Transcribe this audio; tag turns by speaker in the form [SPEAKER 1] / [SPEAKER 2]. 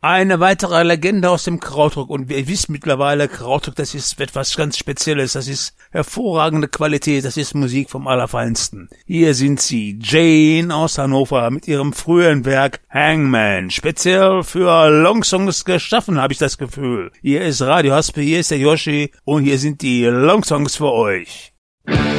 [SPEAKER 1] Eine weitere Legende aus dem Krautrock. Und ihr wisst mittlerweile, Krautrock, das ist etwas ganz Spezielles. Das ist hervorragende Qualität. Das ist Musik vom Allerfeinsten. Hier sind sie, Jane aus Hannover, mit ihrem frühen Werk Hangman. Speziell für Longsongs geschaffen, habe ich das Gefühl. Hier ist Radio Haspe, hier ist der Yoshi und hier sind die Longsongs für euch.